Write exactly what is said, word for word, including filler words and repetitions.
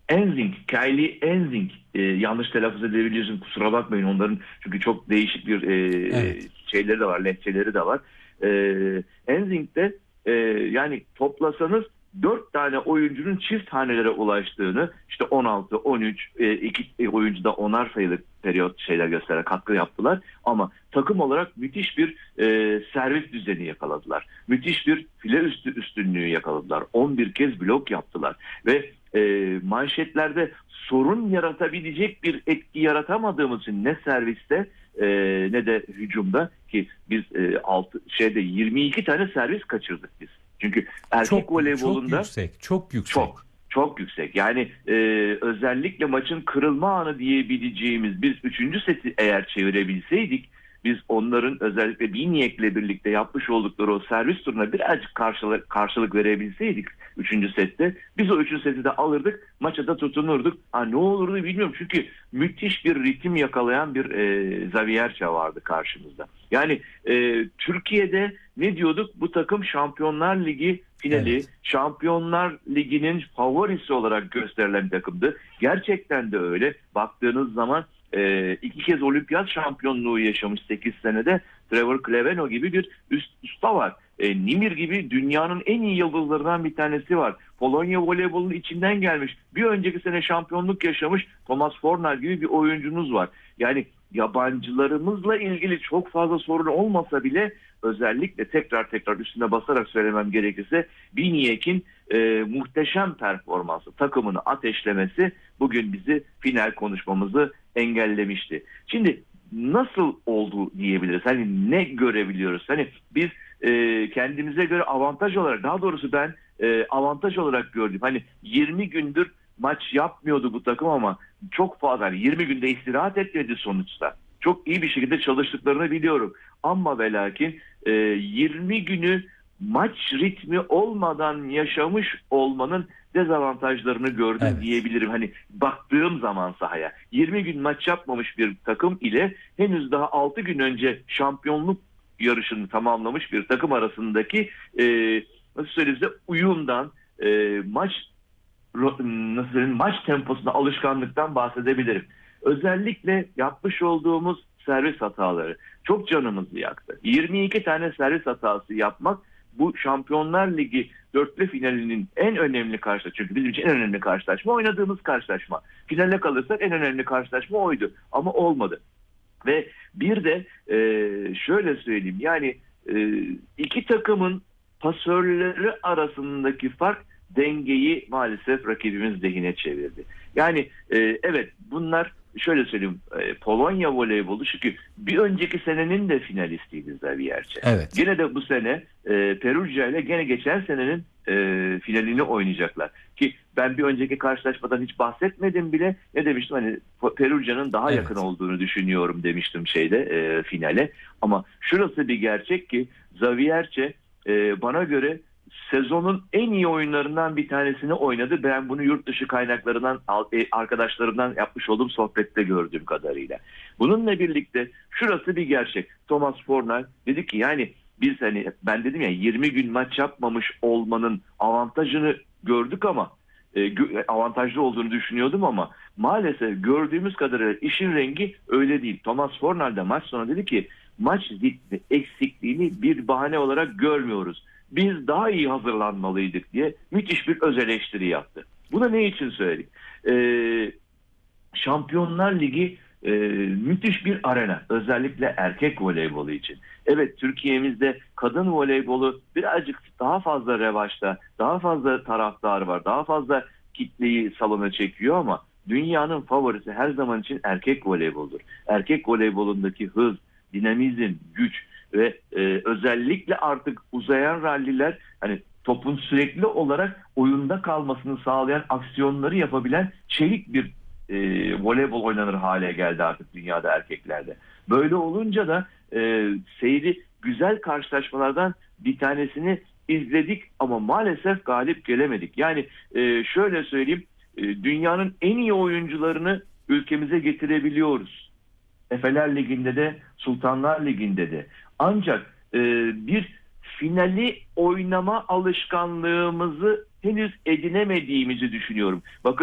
Enzing, Kylie Enzing, e, yanlış telaffuz edebiliyorsun, kusura bakmayın onların, çünkü çok değişik bir e, Evet. şeyleri de var, lehçeleri de var. E, Enzing de e, yani toplasanız dört tane oyuncunun çift hanelere ulaştığını, işte on altı, on üç, e, iki oyuncu da onar sayılı periyot şeyler gösteren katkı yaptılar. Ama takım olarak müthiş bir e, servis düzeni yakaladılar. Müthiş bir file üstü üstünlüğü yakaladılar. on bir kez blok yaptılar ve e, manşetlerde sorun yaratabilecek bir etki yaratamadığımız için ne serviste e, ne de hücumda, ki biz e, altı şeyde yirmi iki tane servis kaçırdık biz. Çünkü erkek Çok çok voleybolunda yüksek, çok yüksek. çok çok yüksek. Yani e, özellikle maçın kırılma anı diyebileceğimiz, biz üçüncü seti eğer çevirebilseydik, biz onların özellikle Biniek'le birlikte yapmış oldukları o servis turuna birazcık karşılık, karşılık verebilseydik üçüncü sette, biz o üçüncü seti de alırdık, maça da tutunurduk. Ha, ne olurdu bilmiyorum, çünkü müthiş bir ritim yakalayan bir e, Zavierça vardı karşımızda. Yani e, Türkiye'de ne diyorduk? Bu takım Şampiyonlar Ligi finali, Evet. Şampiyonlar Ligi'nin favorisi olarak gösterilen bir takımdı. Gerçekten de öyle. Baktığınız zaman e, iki kez olimpiyat şampiyonluğu yaşamış sekiz senede Trevor Cleveno gibi bir üst, usta var. E, Nimir gibi dünyanın en iyi yıldızlarından bir tanesi var. Polonya voleybolunun içinden gelmiş. Bir önceki sene şampiyonluk yaşamış Thomas Fornal gibi bir oyuncunuz var. Yani yabancılarımızla ilgili çok fazla sorun olmasa bile, özellikle tekrar tekrar üstüne basarak söylemem gerekirse, Biniek'in e, muhteşem performansı, takımını ateşlemesi bugün bizi final konuşmamızı engellemişti. Şimdi nasıl oldu diyebiliriz? Hani ne görebiliyoruz? Hani biz e, kendimize göre avantaj olarak, daha doğrusu ben e, avantaj olarak gördüm. Hani yirmi gündür maç yapmıyordu bu takım ama çok fazla, hani yirmi günde istirahat etmedi sonuçta. Çok iyi bir şekilde çalıştıklarını biliyorum. Ama ve lakin e, yirmi günü maç ritmi olmadan yaşamış olmanın dezavantajlarını gördüm Evet. diyebilirim. Hani baktığım zaman sahaya yirmi gün maç yapmamış bir takım ile henüz daha altı gün önce şampiyonluk yarışını tamamlamış bir takım arasındaki e, nasıl söyleyeyim size, uyumdan, e, maç nasıl söyleyeyim, maç temposuna alışkanlıktan bahsedebilirim. Özellikle yapmış olduğumuz servis hataları çok canımızı yaktı. yirmi iki tane servis hatası yapmak, bu Şampiyonlar Ligi dörtlü finalinin en önemli karşılaşma. Çünkü bizim için en önemli karşılaşma oynadığımız karşılaşma. Finale kalırsak en önemli karşılaşma oydu. Ama olmadı. Ve bir de e, şöyle söyleyeyim, yani e, iki takımın pasörleri arasındaki fark dengeyi maalesef rakibimiz lehine çevirdi. Yani e, evet, bunlar şöyle söyleyeyim, e, Polonya voleybolu, çünkü bir önceki senenin de finalistiydi Zavierce. Evet. Gene de bu sene e, Perugia ile gene geçen senenin e, finalini oynayacaklar. Ki ben bir önceki karşılaşmadan hiç bahsetmedim bile. Ne demiştim? Hani Perugia'nın daha yakın Evet. olduğunu düşünüyorum demiştim şeyde, e, finale. Ama şurası bir gerçek ki Zavierce e, bana göre sezonun en iyi oyunlarından bir tanesini oynadı. Ben bunu yurt dışı kaynaklarından, arkadaşlarımdan yapmış olduğum sohbette gördüğüm kadarıyla. Bununla birlikte şurası bir gerçek. Thomas Fornal dedi ki, yani biz, hani ben dedim ya, yirmi gün maç yapmamış olmanın avantajını gördük ama e, avantajlı olduğunu düşünüyordum ama maalesef gördüğümüz kadarıyla işin rengi öyle değil. Thomas Fornal de maç sonra dedi ki, maç ritmi eksikliğini bir bahane olarak görmüyoruz, biz daha iyi hazırlanmalıydık diye müthiş bir öz eleştiri yaptı. Buna ne için söyledik? Ee, Şampiyonlar Ligi e, müthiş bir arena. Özellikle erkek voleybolu için. Evet, Türkiye'mizde kadın voleybolu birazcık daha fazla revaçta, daha fazla taraftar var, daha fazla kitleyi salona çekiyor ama dünyanın favorisi her zaman için erkek voleyboldur. Erkek voleybolundaki hız, dinamizm, güç ve e, özellikle artık uzayan ralliler, hani topun sürekli olarak oyunda kalmasını sağlayan aksiyonları yapabilen çelik bir e, voleybol oynanır hale geldi artık dünyada erkeklerde. Böyle olunca da e, seyri güzel karşılaşmalardan bir tanesini izledik ama maalesef galip gelemedik. Yani e, şöyle söyleyeyim, e, dünyanın en iyi oyuncularını ülkemize getirebiliyoruz. Efeler Ligi'nde de, Sultanlar Ligi'nde de. Ancak e, bir finali oynama alışkanlığımızı henüz edinemediğimizi düşünüyorum. Bakın,